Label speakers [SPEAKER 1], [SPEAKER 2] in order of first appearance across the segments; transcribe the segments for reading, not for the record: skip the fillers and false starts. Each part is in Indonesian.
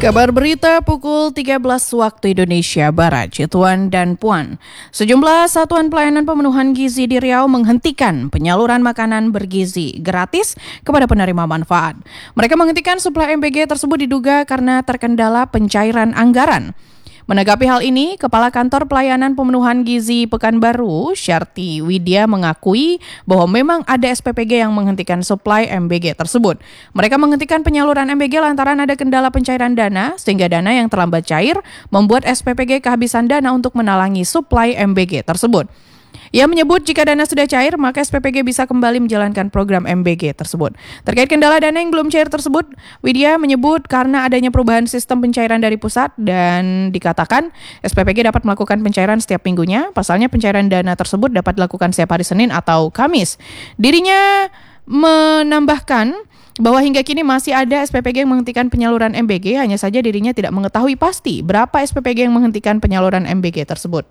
[SPEAKER 1] Kabar berita pukul 13 waktu Indonesia Barat, Tuan dan Puan. Sejumlah satuan pelayanan pemenuhan gizi di Riau menghentikan penyaluran makanan bergizi gratis kepada penerima manfaat. Mereka menghentikan suplai MBG tersebut diduga karena terkendala pencairan anggaran. Menanggapi hal ini, Kepala Kantor Pelayanan Pemenuhan Gizi Pekanbaru, Syarti Widya mengakui bahwa memang ada SPPG yang menghentikan suplai MBG tersebut. Mereka menghentikan penyaluran MBG lantaran ada kendala pencairan dana, sehingga dana yang terlambat cair membuat SPPG kehabisan dana untuk menalangi suplai MBG tersebut. Ia menyebut jika dana sudah cair, maka SPPG bisa kembali menjalankan program MBG tersebut. Terkait kendala dana yang belum cair tersebut, Widya menyebut karena adanya perubahan sistem pencairan dari pusat dan dikatakan SPPG dapat melakukan pencairan setiap minggunya. Pasalnya pencairan dana tersebut dapat dilakukan setiap hari Senin atau Kamis. Dirinya menambahkan bahwa hingga kini masih ada SPPG yang menghentikan penyaluran MBG, hanya saja dirinya tidak mengetahui pasti berapa SPPG yang menghentikan penyaluran MBG tersebut.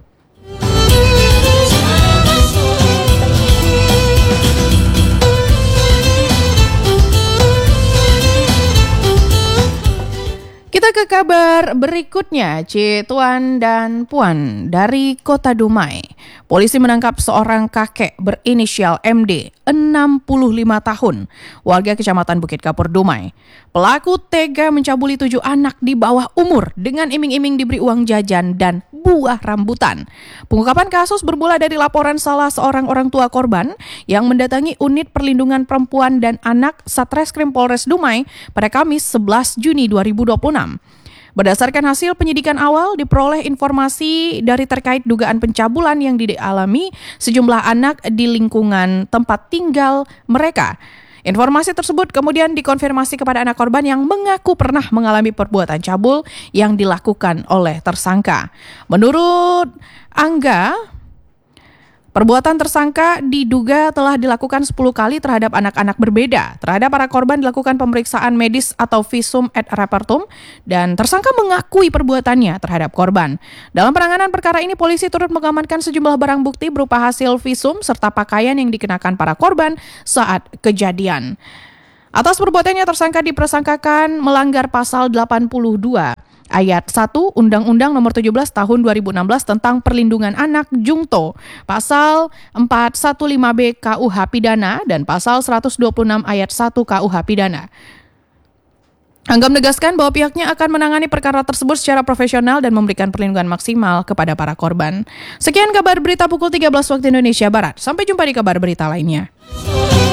[SPEAKER 1] Kita ke kabar berikutnya, Tuan dan Puan. Dari Kota Dumai, polisi menangkap seorang kakek berinisial MD, 65 tahun, warga Kecamatan Bukit Kapur, Dumai. Pelaku tega mencabuli 7 anak di bawah umur dengan iming-iming diberi uang jajan dan buah rambutan. Pengungkapan kasus bermula dari laporan salah seorang orang tua korban yang mendatangi unit perlindungan perempuan dan anak Satreskrim Polres Dumai pada Kamis 11 Juni 2026. Berdasarkan hasil penyidikan awal, diperoleh informasi dari terkait dugaan pencabulan yang dialami sejumlah anak di lingkungan tempat tinggal mereka. Informasi tersebut kemudian dikonfirmasi kepada anak korban yang mengaku pernah mengalami perbuatan cabul yang dilakukan oleh tersangka. Menurut Angga, perbuatan tersangka diduga telah dilakukan 10 kali terhadap anak-anak berbeda. Terhadap para korban dilakukan pemeriksaan medis atau visum et repertum dan tersangka mengakui perbuatannya terhadap korban. Dalam penanganan perkara ini, polisi turut mengamankan sejumlah barang bukti berupa hasil visum serta pakaian yang dikenakan para korban saat kejadian. Atas perbuatannya, tersangka dipersangkakan melanggar pasal 82. Ayat 1 Undang-Undang Nomor 17 Tahun 2016 tentang Perlindungan Anak Jungto, Pasal 415B KUH Pidana dan Pasal 126 Ayat 1 KUH Pidana. Angga menegaskan bahwa pihaknya akan menangani perkara tersebut secara profesional dan memberikan perlindungan maksimal kepada para korban. Sekian kabar berita pukul 13 waktu Indonesia Barat. Sampai jumpa di kabar berita lainnya.